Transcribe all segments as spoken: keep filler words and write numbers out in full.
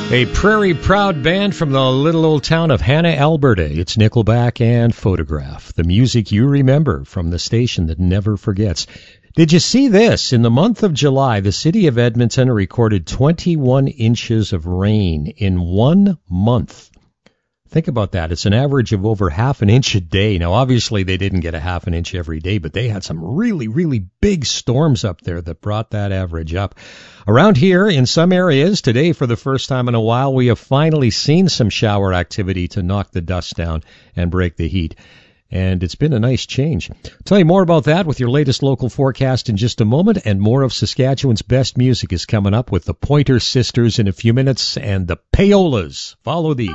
A Prairie Proud band from the little old town of Hanna, Alberta. It's Nickelback and Photograph, the music you remember from the station that never forgets. Did you see this? In the month of July, the city of Edmonton recorded twenty-one inches of rain in one month. Think about that. It's an average of over half an inch a day. Now, obviously, they didn't get a half an inch every day, but they had some really, really big storms up there that brought that average up. Around here, in some areas, today, for the first time in a while, we have finally seen some shower activity to knock the dust down and break the heat. And it's been a nice change. I'll tell you more about that with your latest local forecast in just a moment, and more of Saskatchewan's best music is coming up with the Pointer Sisters in a few minutes and the Payolas. Follow these.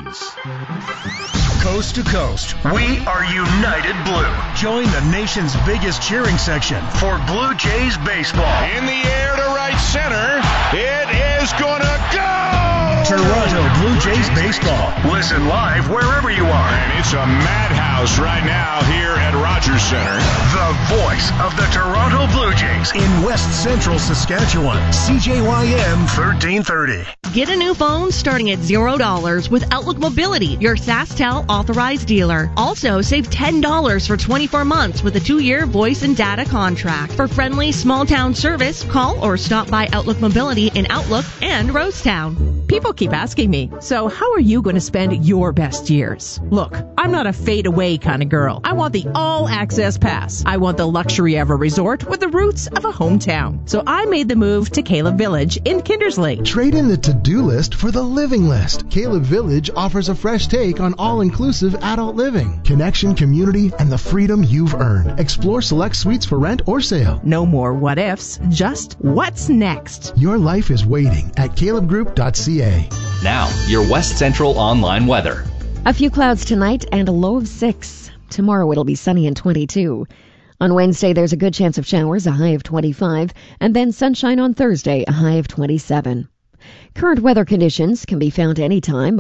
Coast to coast, we are United Blue. Join the nation's biggest cheering section for Blue Jays baseball. In the air to right center, it is gonna go! Toronto Blue Jays baseball. Listen live wherever you are. And it's a madhouse right now here at Rogers Center. The voice of the Toronto Blue Jays in West Central Saskatchewan. C J Y M thirteen thirty. Get a new phone starting at zero dollars with Outlook Mobility, your SaskTel authorized dealer. Also, save ten dollars for twenty-four months with a two-year voice and data contract. For friendly small-town service, call or stop by Outlook Mobility in Outlook and Rosetown. People keep asking me, so how are you going to spend your best years? Look, I'm not a fade-away kind of girl. I want the all-access pass. I want the luxury of a resort with the roots of a hometown. So I made the move to Caleb Village in Kindersley. Trade in the to-do list for the living list. Caleb Village offers a fresh take on all-inclusive adult living, connection, community, and the freedom you've earned. Explore select suites for rent or sale. No more what-ifs, just what's next. Your life is waiting at caleb group dot c a. Now, your West Central online weather. A few clouds tonight and a low of six. Tomorrow it'll be sunny and twenty-two. On Wednesday, there's a good chance of showers, a high of twenty-five, and then sunshine on Thursday, a high of twenty-seven. Current weather conditions can be found anytime